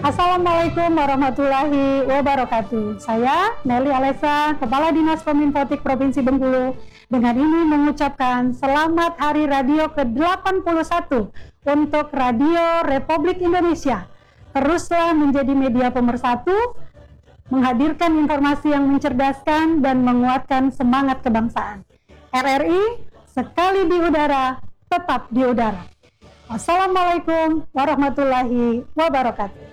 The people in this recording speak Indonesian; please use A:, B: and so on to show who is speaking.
A: Assalamualaikum warahmatullahi wabarakatuh. Saya Nelly Alessa, Kepala Dinas Kominfotik Provinsi Bengkulu, dengan ini mengucapkan selamat Hari Radio ke-81 untuk Radio Republik Indonesia. Teruslah menjadi media pemersatu, menghadirkan informasi yang mencerdaskan dan menguatkan semangat kebangsaan. RRI, sekali di udara, tetap di udara. Wassalamualaikum warahmatullahi wabarakatuh.